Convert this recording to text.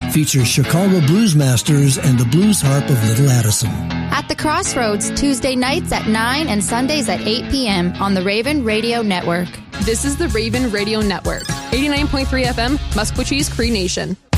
features Chicago Blues Masters and the Blues Harp of Little Addison. At the Crossroads, Tuesday nights at 9 and Sundays at 8 p.m. on the Raven Radio Network. This is the Raven Radio Network, 89.3 FM, Musquetee's Cree Nation.